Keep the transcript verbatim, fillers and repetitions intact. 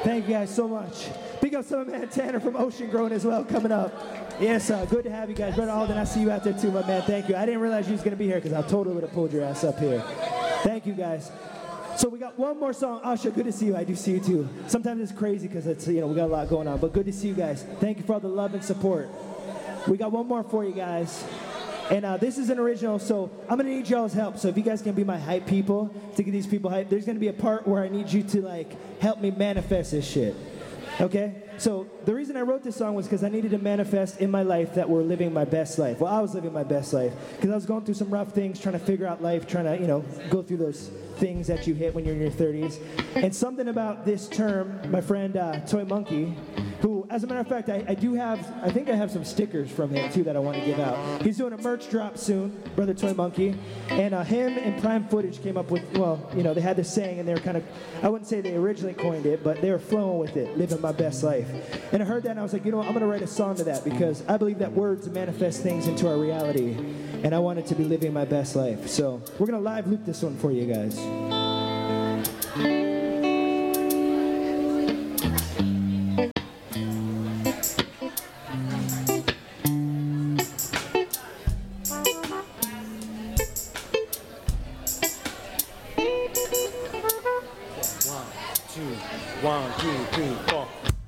Thank you guys so much. Big up to my man Tanner from Ocean Grown as well coming up. Yes, uh, good to have you guys. Brother Alden, I see you out there too, my man. Thank you. I didn't realize you was going to be here because I totally would have pulled your ass up here. Thank you guys. So we got one more song. Asha, good to see you. I do see you too. Sometimes it's crazy because it's, you know, we got a lot going on, but good to see you guys. Thank you for all the love and support. We got one more for you guys. And uh, this is an original, so I'm going to need y'all's help. So if you guys can be my hype people to get these people hype, there's going to be a part where I need you to, like, help me manifest this shit. Okay? So the reason I wrote this song was because I needed to manifest in my life that we're living my best life. Well, I was living my best life because I was going through some rough things, trying to figure out life, trying to, you know, go through those things that you hit when you're in your thirties. And something about this term, my friend uh, Toy Monkey, who, as a matter of fact, I, I do have, I think I have some stickers from him, too, that I want to give out. He's doing a merch drop soon, Brother Toy Monkey. And uh, him and Prime Footage came up with, well, you know, they had this saying, and they were kind of, I wouldn't say they originally coined it, but they were flowing with it, living my best life. And I heard that, and I was like, you know what, I'm going to write a song to that, because I believe that words manifest things into our reality, and I wanted to be living my best life. So we're going to live loop this one for you guys. One, two, three, four.